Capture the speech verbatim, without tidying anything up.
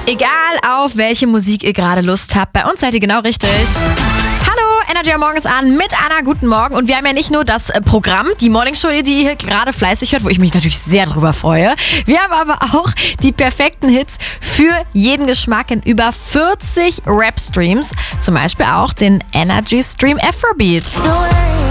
Egal auf welche Musik ihr gerade Lust habt, bei uns seid ihr genau richtig. Hallo, Energy am Morgen ist an mit Anna, guten Morgen. Und wir haben ja nicht nur das äh, Programm, die Morningshow, die ihr hier gerade fleißig hört, wo ich mich natürlich sehr drüber freue. Wir haben aber auch die perfekten Hits für jeden Geschmack in über vierzig Rap-Streams. Zum Beispiel auch den Energy Stream Afrobeats.